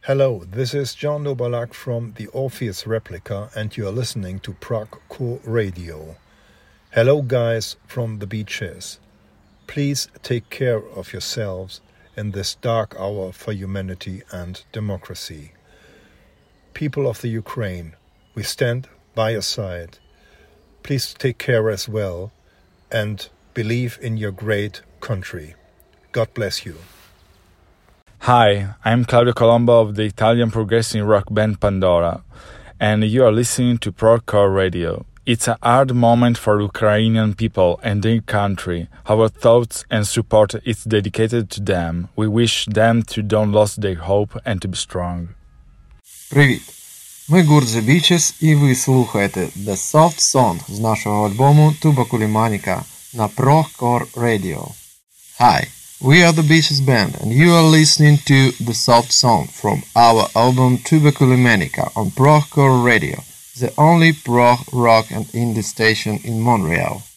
Hello, this is John Nobalak from the Orpheus Replica, and you are listening to Proc-Core Radio. Hello, guys from the beaches. Please take care of yourselves in this dark hour for humanity and democracy. People of the Ukraine, we stand by your side. Please take care as well and believe in your great country. God bless you. Hi, I'm Claudio Colombo of the Italian progressive rock band Pandora, and you are listening to Proc-Core Radio. It's a hard moment for Ukrainian people and their country. Our thoughts and support is dedicated to them. We wish them to don't lose their hope and to be strong. Привіт! Ми гурт The Beaches і ви слухаєте The Soft Song з нашого альбому Tuberculimanica на Proc-Core Radio. Hi, we are The Beaches Band and you are listening to The Soft Song from our album Tuberculimanica on Proc-Core Radio, the only prog rock and indie station in Montreal.